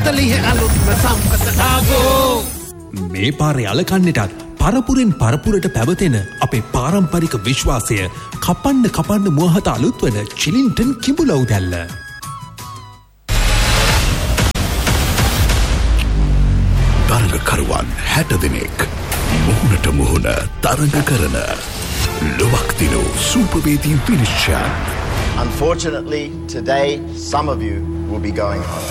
40 අලුත්ම සම්පත ආවෝ. මේ පාරේ අලකන්නටත් පරපුරෙන් පරපුරට පැවතෙන අපේ පාරම්පරික විශ්වාසය කපන්න මුවහත අලුත් වන චිලින්ටන් කිඹුලව් දැල්ල. තරගකරුවන් 60 දෙනෙක් මුහුණට මුහුණ තරග කරන ලොවක් දිනු සූපවේදී විනිශ්චයන්. Unfortunately, today some of you will be going home.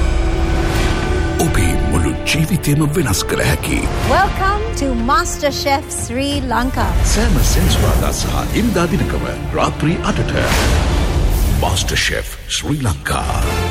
ඔබේ මුළු ජීවිතයම වෙනස් කළ හැකි. Welcome to MasterChef Sri Lanka. සෑම සෙන්සුරාදා සහ ඉරිදා දිනකම රාත්‍රී 8ට MasterChef Sri Lanka.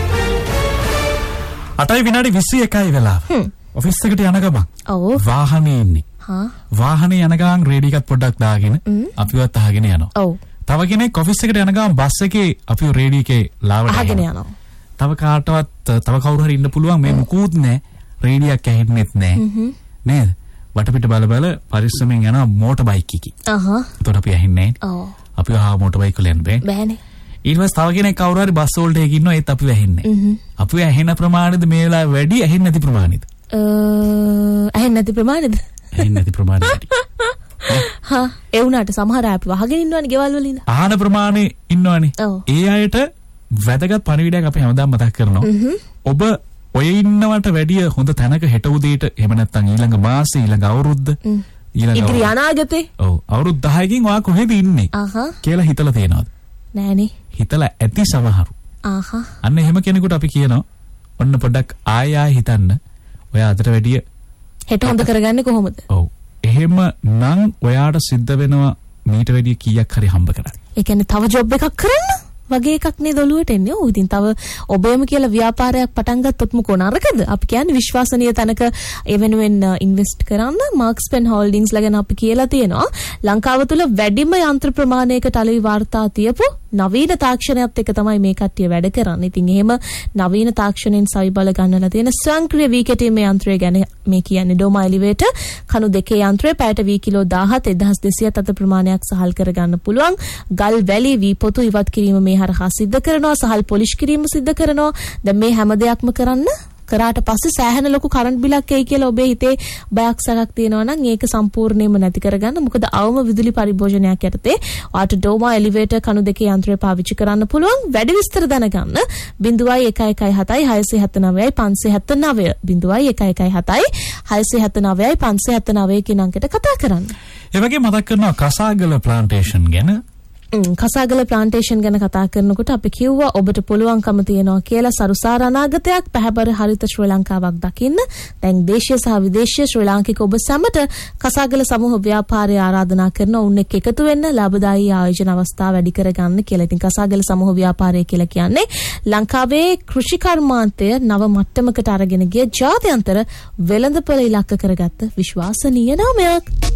8:21 වෙලාව. ඔෆිස් එකට යන ගමන්. ඔව්. වාහනේ ඉන්නේ. වාහනේ යන ගමන් රේඩියෝ එකත් පොඩ්ඩක් දාගෙන අපිවත් අහගෙන යනවා. ඔව්. තව කෙනෙක් ඔෆිස් එකට යන ගමන් බස් එකේ අපිව රේඩියෝ එකේ ලාවට අහගෙන යනවා. තව කාටවත් තව කවුරු හරි ඉන්න පුළුවන් මේ මුකුත් නැහැ. රේඩියෝ එක ඇහෙන්නෙත් නැහැ. නේද? වටපිට බල පරිස්සමෙන් යනවා මෝටර් බයික් එකේ. එතකොට අපි ඇහෙන්නේ නැහැ. ඔව්. අපි මෝටර් බයික් වල යන්න බෑනේ. ඊට පස්සේ තව කෙනෙක් කවුරු හරි බස් වලට ඉන්නවා ඒත් අපි ඇහෙන්නේ. අපි ඇහෙන ප්‍රමාණයද මේ වෙලාවේ වැඩි ඇහෙන්නේ නැති ප්‍රමාණයද? ඇහෙන්නේ නැති ප්‍රමාණයද? ඇහෙන්නේ නැති ප්‍රමාණයද? ඒ වුණාට සමහර අය අපි වහගෙන ඉන්නවනේ ගෙවල් වල ඉඳලා. ආහන ප්‍රමාණය ඉන්නවනේ. ඒ අයට වැදගත් පණිවිඩයක් අපි හැමදාම මතක් කරනවා. ඔබ ඔය ඉන්නවට වැඩිය හොඳ තැනක හෙට උදේට එහෙම නැත්නම් ඊළඟ මාසේ ඊළඟ අවුරුද්ද ඉදිරි අනාගතේ අවුරුදු 10කින් ඔයා කොහෙද ඉන්නේ කියලා හිතලා තියෙනවද? නෑනේ. හිතලා ඇති සමහරු. අන්න එහෙම කෙනෙකුට අපි කියනවා ඔන්න පොඩ්ඩක් ආය හිතන්න. ඔයා අදට වැඩිය හෙට හොඳ කරගන්නේ කොහොමද? ඔව්. එහෙම නම් ඔයාට සිද්ධ වෙනවා මීට වැඩිය කීයක් හරි හම්බ කරන්න. ඒ කියන්නේ තව ජොබ් එකක් කරන්න වගේ එකක් නේද ඔළුවට එන්නේ. ඔව් ඉතින් තව ඔබේම කියලා ව්‍යාපාරයක් පටන් ගත්තොත් මොකෝ නරකද? අපි කියන්නේ විශ්වාසනීය තැනක ඒ වෙනුවෙන් ඉන්වෙස්ට් කරන්න. මාක්ස් පෙන් හෝල්ඩින්ග්ස් ලා ගැන අපි කියලා තියෙනවා. ලංකාව තුල වැඩිම යන්ත්‍ර ප්‍රමාණයකට අලෙවි වාර්තා තියපු නවීන තාක්ෂණයත් එක්ක තමයි මේ කට්ටිය වැඩ කරන්නේ. ඉතින් එහෙම නවීන තාක්ෂණයෙන් සවි බල ගන්නලා තියෙන ස්වයංක්‍රීය වී කෙටීමේ යන්ත්‍රය ගැන මේ කියන්නේ ඩෝමා එලිවේටර් කණු දෙකේ යන්ත්‍රය පැයට වී කිලෝ 17,200 අත ප්‍රමාණයක් සහල් කර ගන්න පුළුවන්. ගල් වැලි වී පොතු ඉවත් කිරීම මේ හරහා සිද්ධ කරනවා. සහල් පොලිෂ් කිරීම සිද්ධ කරනවා. දැන් මේ හැම දෙයක්ම කරාට පස්සේ සෑහෙන ලොකු කරන්ට් බිලක් එයි කියලා ඔබේ හිතේ බයක් සැකක් තියෙනවා නම් ඒක සම්පූර්ණයෙන්ම නැති කරගන්න. මොකද අවම විදුලි පරිභෝජනයක් යටතේ ඔයාට ඩෝමා එලිවේටර් කණු දෙකේ යන්ත්‍රය පාවිච්චි කරන්න පුළුවන්. වැඩි විස්තර දැනගන්න 0117 679 579 කියන අංකයට කතා කරන්න. ඒ වගේ මතක් කරනවා කසාගල ප්ලාන්ටේෂන් ගැන. කසාගල ප්ලාන්ටේෂන් ගැන කතා කරනකොට අපි කිව්වා ඔබට පුළුවන්කම තියෙනවා කියලා සරුසාර අනාගතයක් පැහැපර හරිත ශ්‍රී ලංකාවක් දකින්න. දැන් දේශීය සහ විදේශීය ශ්‍රී ලාංකික ඔබ සැමට කසාගල සමූහ ව්‍යාපාරය ආරාධනා කරන උන් එක්ක එකතු වෙන්න ලාභදායී ආයෝජන අවස්ථා වැඩි කරගන්න කියලා. ඉතින් කසාගල සමූහ ව්‍යාපාරය කියලා කියන්නේ ලංකාවේ කෘෂි කර්මාන්තය නව මට්ටමකට අරගෙන ගිය ජාත්‍යන්තර වෙළඳපොළ ඉලක්ක කරගත්ත විශ්වාසනීය නාමයක්.